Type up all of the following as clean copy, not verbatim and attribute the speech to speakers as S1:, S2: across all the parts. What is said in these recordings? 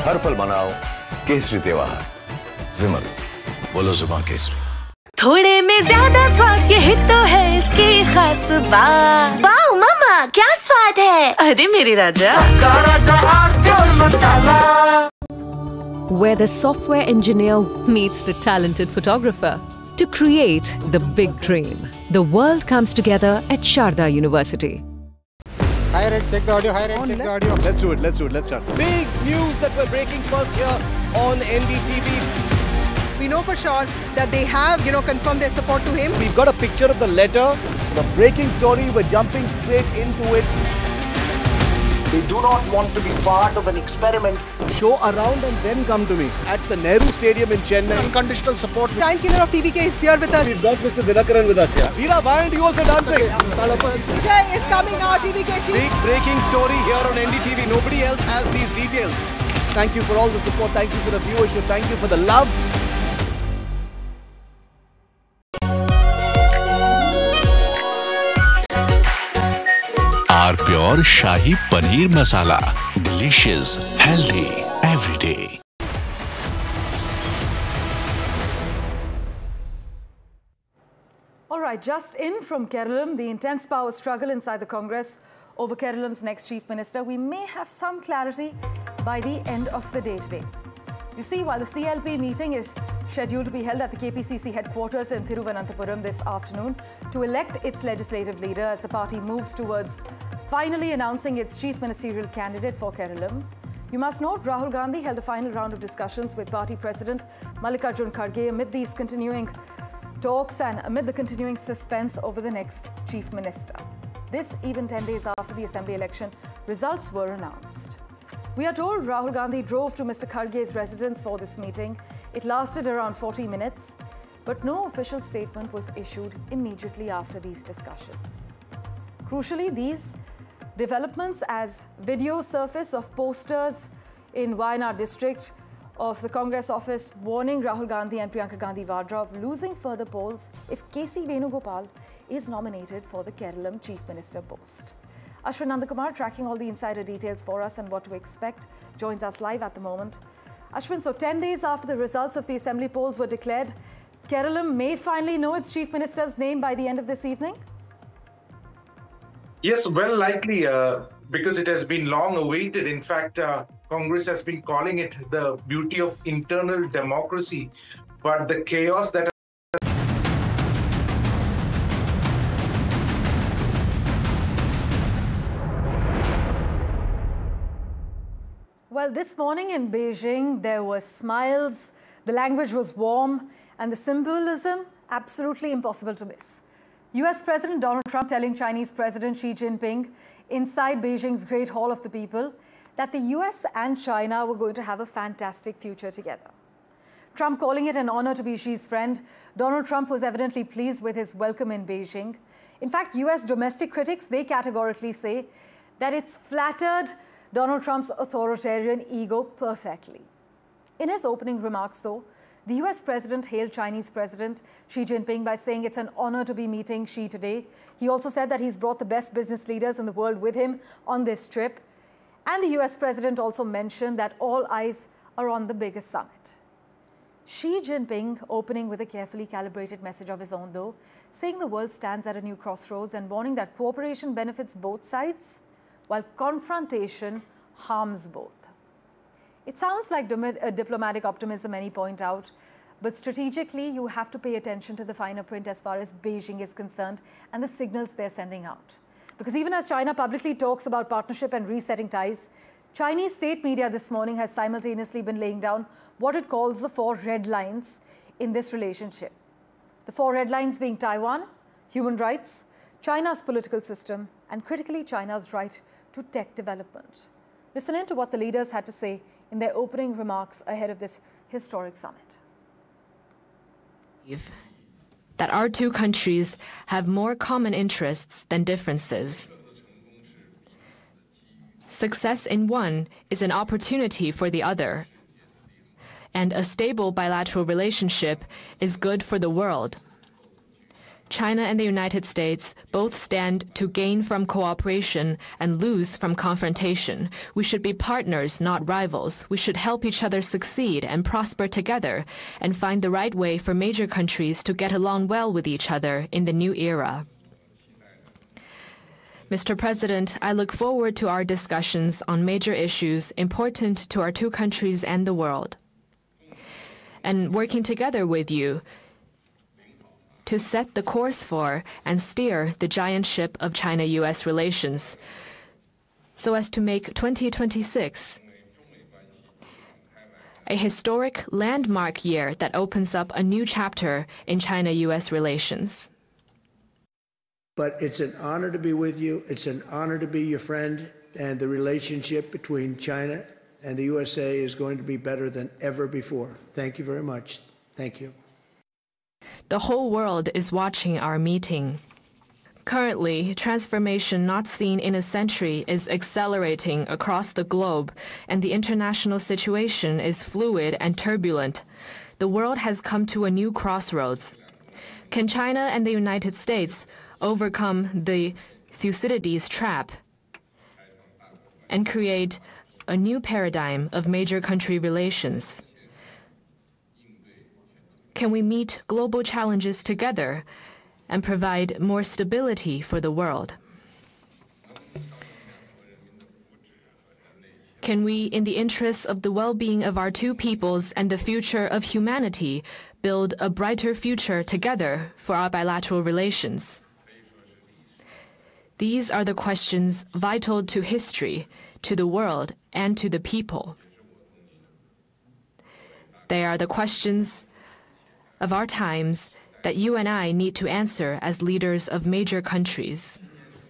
S1: हर पल मनाओ केसरी त्योहार। विमल, बोलो जुबान केसरी।
S2: थोड़े में ज्यादा स्वाद, यही तो है इसकी खास बात।
S3: वाओ मामा, क्या स्वाद है।
S2: अरे मेरे राजा,
S4: सबका राजा आरप्योर मसाला।
S5: Where the software engineer meets the talented photographer to create the big dream. The world comes together at Sharda University.
S6: Hi Red, check the audio. Hi Red, check the audio.
S7: Let's do it. Let's start. Big news that we're breaking first here on NDTV.
S8: We know for sure that they have, confirmed their support to him.
S7: We've got a picture of the letter, the breaking story. We're jumping straight into it.
S9: They do not want to be part of an experiment.
S7: Show around and then come to me at the Nehru Stadium in Chennai.
S9: Unconditional support.
S8: Child killer of TVK is here with us.
S7: We've got Mr. Dinakaran with us here. Veera, why aren't you also dancing?
S8: Vijay is coming now, TVK chief.
S7: Big breaking story here on NDTV. Nobody else has these details. Thank you for all the support. Thank you for the viewership. Thank you for the love.
S10: Pure Shahi Paneer Masala. Delicious, healthy, every day.
S11: All right, just in from Keralam, the intense power struggle inside the Congress over Keralam's next chief minister. We may have some clarity by the end of the day today. You see, while the CLP meeting is scheduled to be held at the KPCC headquarters in Thiruvananthapuram this afternoon to elect its legislative leader as the party moves towards finally announcing its chief ministerial candidate for Keralam. You must note Rahul Gandhi held a final round of discussions with party president Mallikarjun Kharge amid these continuing talks and amid the continuing suspense over the next chief minister. This even 10 days after the assembly election results were announced. We are told Rahul Gandhi drove to Mr. Kharge's residence for this meeting. It lasted around 40 minutes, but no official statement was issued immediately after these discussions. Crucially, these developments as video surface of posters in Wayanad district of the Congress office warning Rahul Gandhi and Priyanka Gandhi Vadra of losing further polls if KC Venugopal is nominated for the Keralam Chief Minister post. Ashwin Nandakumar, tracking all the insider details for us and what to expect, joins us live at the moment. Ashwin, so 10 days after the results of the assembly polls were declared, Keralam may finally know its Chief Minister's name by the end of this evening?
S12: Yes, well, likely, because it has been long awaited. In fact, Congress has been calling it the beauty of internal democracy, but the chaos that
S11: Well, this morning in Beijing, there were smiles, the language was warm, and the symbolism absolutely impossible to miss. US President Donald Trump telling Chinese President Xi Jinping inside Beijing's Great Hall of the People that the US and China were going to have a fantastic future together. Trump calling it an honor to be Xi's friend. Donald Trump was evidently pleased with his welcome in Beijing. In fact, US domestic critics, they categorically say that it's flattered Donald Trump's authoritarian ego perfectly. In his opening remarks, though, the US President hailed Chinese President Xi Jinping by saying it's an honor to be meeting Xi today. He also said that he's brought the best business leaders in the world with him on this trip. And the US President also mentioned that all eyes are on the biggest summit. Xi Jinping opening with a carefully calibrated message of his own, though, saying the world stands at a new crossroads and warning that cooperation benefits both sides, while confrontation harms both. It sounds like diplomatic optimism, many point out, but strategically you have to pay attention to the finer print as far as Beijing is concerned and the signals they're sending out. Because even as China publicly talks about partnership and resetting ties, Chinese state media this morning has simultaneously been laying down what it calls the 4 red lines in this relationship. The 4 red lines being Taiwan, human rights, China's political system, and critically China's right to tech development. Listen in to what the leaders had to say in their opening remarks ahead of this historic summit.
S13: That our two countries have more common interests than differences. Success in one is an opportunity for the other, and a stable bilateral relationship is good for the world. China and the United States both stand to gain from cooperation and lose from confrontation. We should be partners, not rivals. We should help each other succeed and prosper together and find the right way for major countries to get along well with each other in the new era. Mr. President, I look forward to our discussions on major issues important to our two countries and the world, and working together with you to set the course for and steer the giant ship of China-U.S. relations so as to make 2026 a historic landmark year that opens up a new chapter in China-U.S. relations.
S14: But it's an honor to be with you. It's an honor to be your friend. And the relationship between China and the USA is going to be better than ever before. Thank you very much. Thank you.
S13: The whole world is watching our meeting. Currently, transformation not seen in a century is accelerating across the globe, and the international situation is fluid and turbulent. The world has come to a new crossroads. Can China and the United States overcome the Thucydides trap and create a new paradigm of major country relations? Can we meet global challenges together and provide more stability for the world? Can we, in the interests of the well-being of our two peoples and the future of humanity, build a brighter future together for our bilateral relations? These are the questions vital to history, to the world, and to the people. They are the questions of our times that you and I need to answer as leaders of major countries.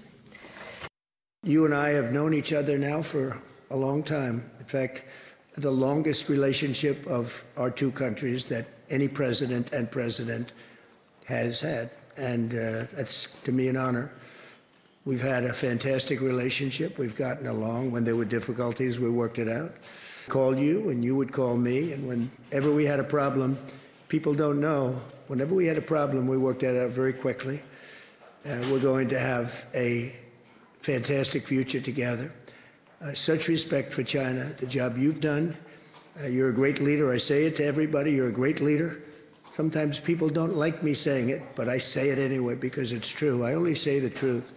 S14: You and I have known each other now for a long time. In fact, the longest relationship of our two countries that any president and president has had. And that's, to me, an honor. We've had a fantastic relationship. We've gotten along. When there were difficulties, we worked it out. I'd call you, and you would call me. And whenever we had a problem, people don't know, whenever we had a problem, we worked that out very quickly. We're going to have a fantastic future together. Such respect for China, the job you've done. You're a great leader. I say it to everybody. You're a great leader. Sometimes people don't like me saying it, but I say it anyway because it's true. I only say the truth.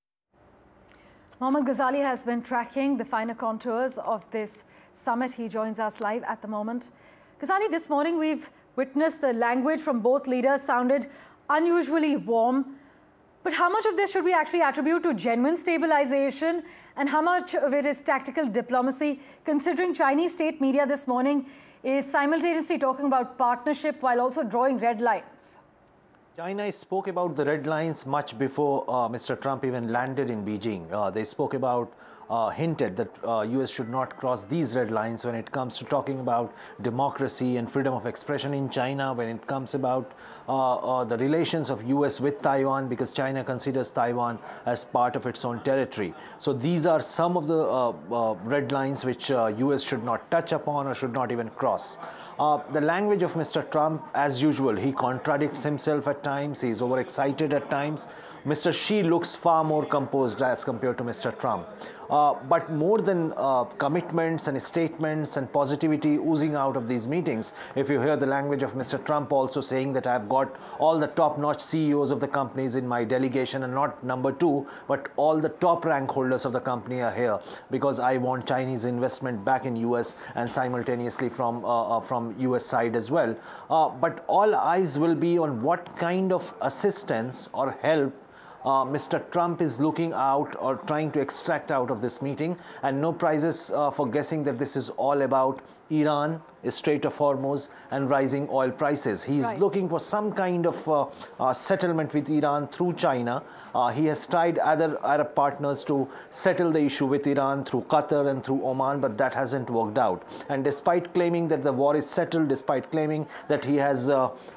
S11: Mohammad Ghazali has been tracking the finer contours of this summit. He joins us live at the moment. Ghazali, this morning we've witnessed the language from both leaders sounded unusually warm. But how much of this should we actually attribute to genuine stabilization and how much of it is tactical diplomacy, considering Chinese state media this morning is simultaneously talking about partnership while also drawing red lines?
S15: China spoke about the red lines much before Mr. Trump even landed in Beijing. They spoke about, hinted that US should not cross these red lines when it comes to talking about democracy and freedom of expression in China, when it comes about the relations of US with Taiwan, because China considers Taiwan as part of its own territory. So these are some of the red lines which US should not touch upon or should not even cross. The language of Mr. Trump, as usual, he contradicts himself at times, he is overexcited at times. Mr. Xi looks far more composed as compared to Mr. Trump. But more than commitments and statements and positivity oozing out of these meetings, if you hear the language of Mr. Trump also saying that I've got all the top-notch CEOs of the companies in my delegation, and not number two, but all the top rank holders of the company are here because I want Chinese investment back in US and simultaneously from US side as well. But all eyes will be on what kind of assistance or help Mr. Trump is looking out or trying to extract out of this meeting, and no prizes for guessing that this is all about Iran, Strait of Hormuz, and rising oil prices. He's looking for some kind of settlement with Iran through China. He has tried other Arab partners to settle the issue with Iran through Qatar and through Oman, but that hasn't worked out. And despite claiming that the war is settled, despite claiming that he has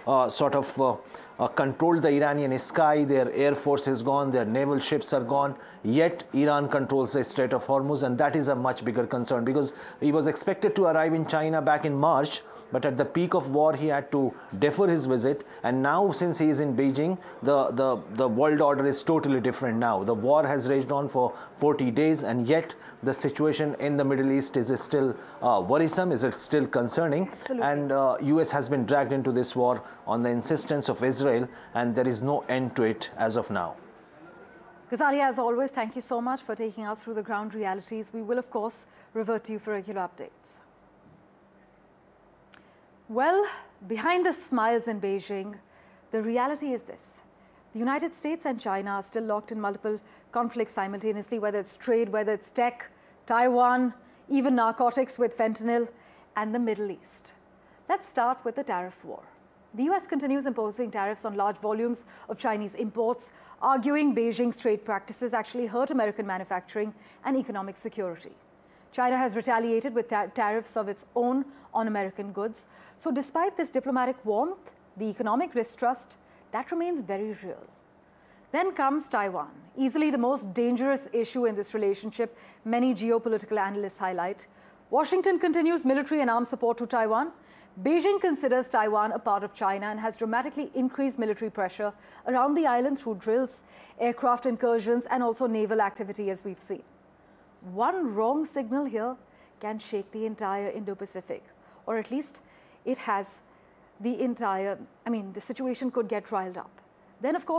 S15: controlled the Iranian sky, their air force is gone, their naval ships are gone, yet Iran controls the Strait of Hormuz, and that is a much bigger concern because he was expected to arrive in China back in in March, but at the peak of war he had to defer his visit, and now since he is in Beijing, the world order is totally different now. The war has raged on for 40 days, and yet the situation in the Middle East is still worrisome, is it still concerning?
S11: Absolutely.
S15: And US has been dragged into this war on the insistence of Israel, and there is no end to it as of now.
S11: Ghazali, as always, thank you so much for taking us through the ground realities. We will, of course, revert to you for regular updates. Well, behind the smiles in Beijing, the reality is this. The United States and China are still locked in multiple conflicts simultaneously, whether it's trade, whether it's tech, Taiwan, even narcotics with fentanyl, and the Middle East. Let's start with the tariff war. The US continues imposing tariffs on large volumes of Chinese imports, arguing Beijing's trade practices actually hurt American manufacturing and economic security. China has retaliated with tariffs of its own on American goods. So despite this diplomatic warmth, the economic distrust, that remains very real. Then comes Taiwan, easily the most dangerous issue in this relationship, many geopolitical analysts highlight. Washington continues military and arms support to Taiwan. Beijing considers Taiwan a part of China and has dramatically increased military pressure around the island through drills, aircraft incursions, and also naval activity, as we've seen. One wrong signal here can shake the entire Indo-Pacific, or at least it has the entire, the situation could get riled up. Then, of course,